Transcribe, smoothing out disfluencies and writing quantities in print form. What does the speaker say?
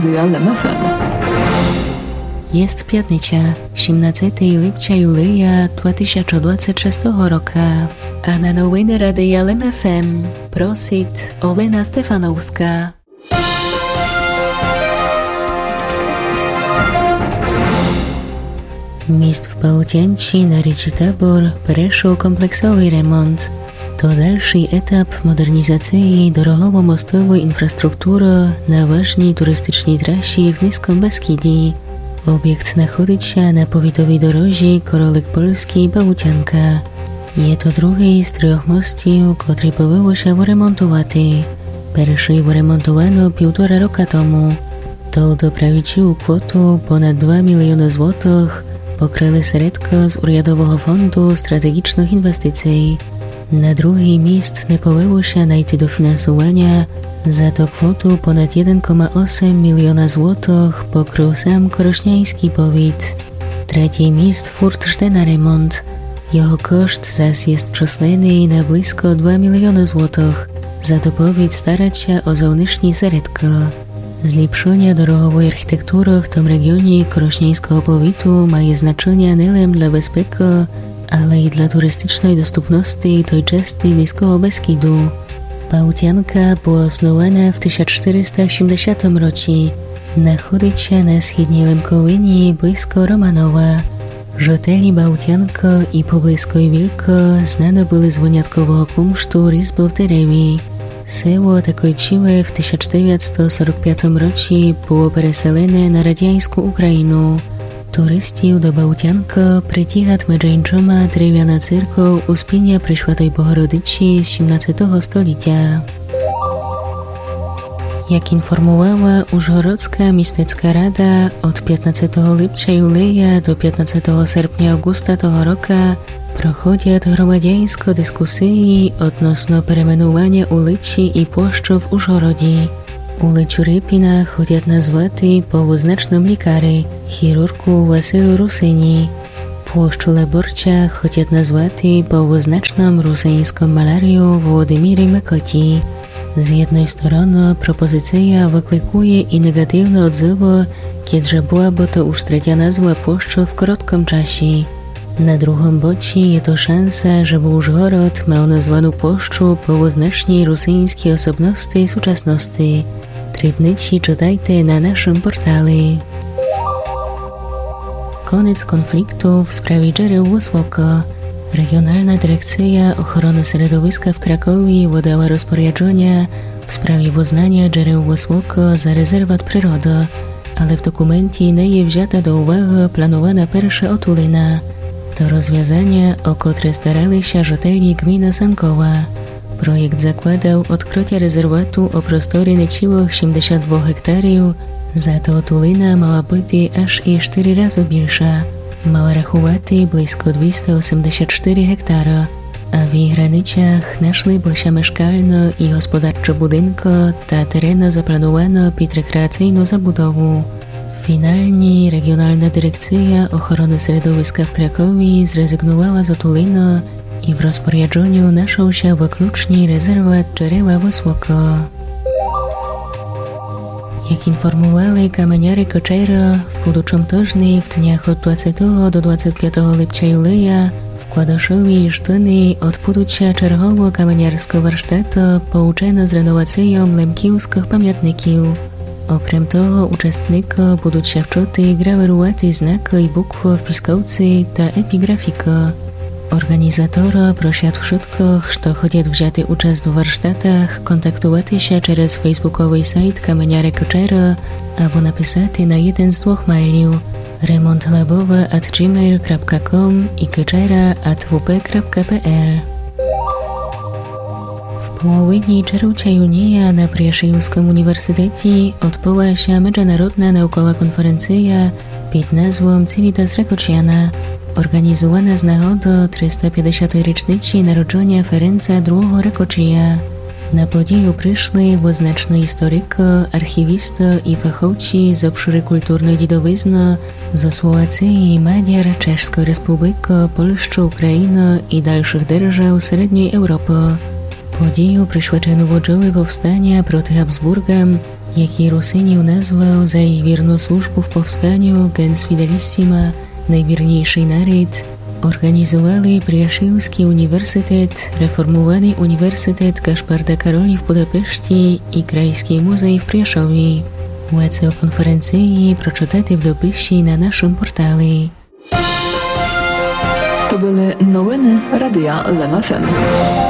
Dialem FM. Jest п'ятниця, 17 липня 2026 року, а на новини Радіалем FM просить Олена Стефановська. Міст в Балтянці на річці Табор перейшов комплексовий ремонт. To dalszy etap modernizacji dorogowo-mostowej infrastruktury na ważnej turystycznej trasie w Niskim Beskidzie. Obiekt znajduje się na powiatowej drodze Korolik Polski Bałtjanka. Jest to drugi z trzech mostów, który powinien się wyremontować. Pierwszy wyremontowano 1,5 roku temu. To doprawiło kwotę ponad 2 miliony złotych, pokryli środki z Urzędowego Fondu Strategicznych Inwestycji. Na drugi mist nie powinno się znaleźć dofinansowania, za to kwotę ponad 1,8 miliona złotych pokrył sam Korośniański powiat. Trzeci mist furt żde na remont. Jego koszt zaś jest przesłany na blisko 2 miliony złotych. Za to powiat starać się o zewnętrzne środki. Zlepszenie dorogowej architektury w tym regionie Korośniańskiego powiatu ma znaczenie nie tylko dla bezpieczeństwa, ale i dla turystycznej dostępności tej części Niskiego Beskidu. Bałtjanka była osnowana w 1470 roku. Znajduje się na wschodniej Lemkowinie blisko Romanowa. Żołteli Bałtjanka i pobliskiej Wilko znane byli z wyjątkowego kumsztu ryzby w derewie. Seło to kończyło w 1945 roku było przeselone na radziecką Ukrainę. Turystów do Bałtjanka przytyka mężczyzna drewniana cerkiew Uspienia Preszłatej Bohorodyczy z XVII stulecia. Jak informowała Użhorodzka Miastecka Rada, od 15 lipca do 15 sierpnia Augusta tego roku prochodzą gromadzańskie dyskusje odnośnie peremianowania ulicy i płaszczu w Użhorodzie. Ulicę Rypina chodять nazwati po wyznacznym lekarzu, chirurgu Wasylu Rusyni. Płaszczu Leborcza chodять nazwati po wyznacznym rusyńskim malarzu Włodymirze Mykoti. Z jednej strony propozycja wyklikuje i negatywne odzywy, kiedy byłaby to już trzecia nazwa płaszczu w krótkim czasie. Na drugim boku jest to szansa, żeby Użhorod miał nazwaną płaszczu po wyznacznej rosyjskiej osobności współczesności. Trybnici czytajcie na naszym portalu. Koniec konfliktu w sprawie Dżereł Wysoko. Regionalna Dyrekcja Ochrony Środowiska w Krakowie wydała rozporządzenie w sprawie uznania Dżereł Wysoko za rezerwat przyrody, ale w dokumencie nie jest wzięta do uwagi planowana pierwsza otulina. To rozwiązanie, o które starali się żołteli gminy Sankowa. Projekt zakładał odkrycie rezerwatu o prostorze niecałych 72 hektarów, za to otulina miała być aż i 4 razy większa. Miała rachować blisko 284 hektara, a w jej granicach znajdowały się mieszkalne i gospodarcze budynki, ta terena zaplanowano pod rekreacyjną zabudowę. Finalnie Regionalna Dyrekcja Ochrony Środowiska w Krakowie zrezygnowała z otuliny i w rozporządzeniu znalazł się wyłącznie rezerwat Dżereła Wysoko. Jak informowali kamieniary Koczera, w budżym tygodniu w dniach od 20 do 25 lipca w Kładoszowie Żdyny odbędzie się czerwowy kamieniarski warsztat pouczony z renowacją lemkiewskich pamiętników. Okrem tego uczestnicy będą się wczyty grawerować znaki i bukwy w piskowcy ta epigrafika. Organizatora prosят wszystkich, kto chcą wziąć udział w warsztatach, kontaktować się przez facebookowy sajt Kamieniary Koczera albo napisać na jeden z dwóch mailów remontlabowa@gmail.com i koczera@wp.pl. W połowie czerwca junia na Przyjaciółskim Uniwersytecie odbyła się międzynarodna naukowa konferencja pod nazwą Civitas Rakociana, organizowana z nagody 350. rocznicy narodzenia Ferenca II Rakoczija. Na podію przyszli wyznaczni historycy, archiwiści i fachowcy z obszaru kulturnej dziedzictwa ze Słowacji, Maďar, Czeszskiej Republiki, Polski, Ukrainy i dalszych держав Średniej Europy. Подію, пришвидшену воджоли повстання проти Габсбургам, який Русинів назвав за її вірну службу в повстанню «Gens Fidelissima» – найвірніший нарід, організували Пряшівський університет, реформований університет Кашпарда Каролі в Будапешті і Крайський музей в Пряшові. Увецю конференції прочитати в дописі на нашому порталі. To były новини Радіо Лем ФМ.